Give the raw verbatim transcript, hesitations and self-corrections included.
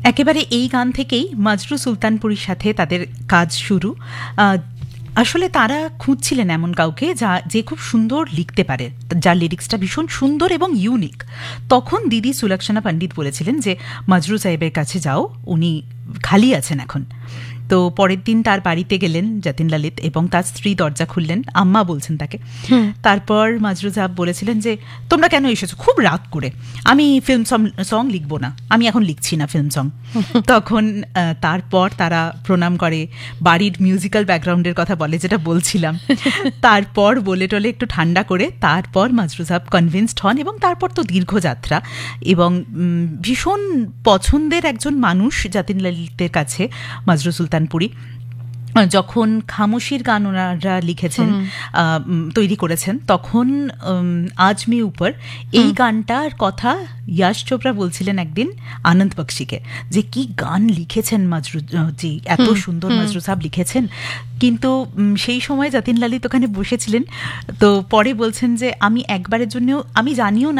একেবারে এই গান থেকেই মাজরু সুলতানপুরীর সাথে তাদের কাজ শুরু। আসলে তারা খুঁজছিলেন এমন কাউকে যা যে খুব সুন্দর লিখতে পারে, যার লিরিক্সটা ভীষণ সুন্দর এবং ইউনিক। তখন দিদি সুলক্ষণা পণ্ডিত বলেছিলেন যে মাজরু সাহেবের কাছে যাও, উনি খালি আছেন এখন। তো পরের দিন তার বাড়িতে গেলেন যতীন ললিত এবং তার স্ত্রী দরজা খুললেন, আম্মা বলছেন তাকে। তারপর মাজরু সাহেব বলেছিলেন যে তোমরা কেন এসেছো, খুব রাগ করে, আমি ফিল্ম সং লিখবো না, আমি এখন লিখছি না ফিল্ম সং। তখন তারপর তারা প্রণাম করে, বাড়ির মিউজিক্যাল ব্যাকগ্রাউন্ডের কথা বলে যেটা বলছিলাম, তারপর বলে টলে একটু ঠান্ডা করে তারপর মাজরু সাহেব কনভিন্সড হন এবং তারপর তো দীর্ঘযাত্রা। এবং ভীষণ পছন্দের একজন মানুষ যতীন ললিতের কাছে মাজরু সুলতানপুরী। যখন খামোশির গান ওনারা লিখেছেন, তৈরি করেছেন, তখন আজ মে উপর এই গানটার কথা ইয়াশ চোপড়া বলছিলেন একদিন আনন্দ বক্সিকে, যে কি গান লিখেছেন মাজরু জি, এত সুন্দর মাজরু সাহেব লিখেছেন। কিন্তু সেই সময় যতীন ললিত ওখানে বসেছিলেন, তো পরে বলছেন যে আমি একবারের জন্যও, আমি জানিও না